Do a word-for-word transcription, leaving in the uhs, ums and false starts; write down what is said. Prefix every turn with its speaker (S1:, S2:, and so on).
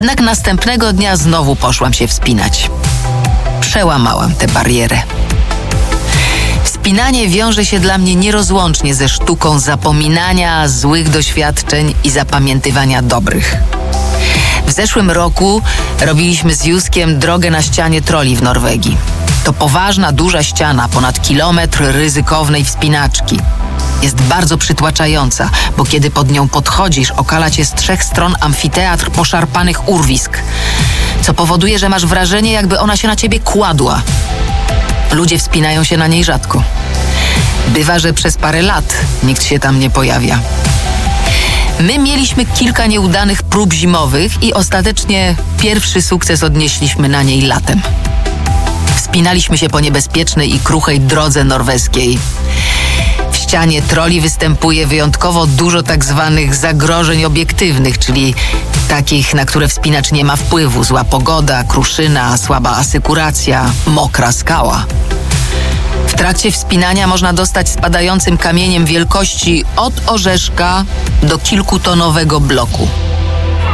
S1: Jednak następnego dnia znowu poszłam się wspinać. Przełamałam tę barierę. Wspinanie wiąże się dla mnie nierozłącznie ze sztuką zapominania złych doświadczeń i zapamiętywania dobrych. W zeszłym roku robiliśmy z Józkiem drogę na ścianie troli w Norwegii. To poważna, duża ściana, ponad kilometr ryzykownej wspinaczki. Jest bardzo przytłaczająca, bo kiedy pod nią podchodzisz, okala cię z trzech stron amfiteatr poszarpanych urwisk, co powoduje, że masz wrażenie, jakby ona się na ciebie kładła. Ludzie wspinają się na niej rzadko. Bywa, że przez parę lat nikt się tam nie pojawia. My mieliśmy kilka nieudanych prób zimowych i ostatecznie pierwszy sukces odnieśliśmy na niej latem. Wspinaliśmy się po niebezpiecznej i kruchej drodze norweskiej. W ścianie troli występuje wyjątkowo dużo tak zwanych zagrożeń obiektywnych, czyli takich, na które wspinacz nie ma wpływu. Zła pogoda, kruszyna, słaba asykuracja, mokra skała. W trakcie wspinania można dostać spadającym kamieniem wielkości od orzeszka do kilkutonowego bloku.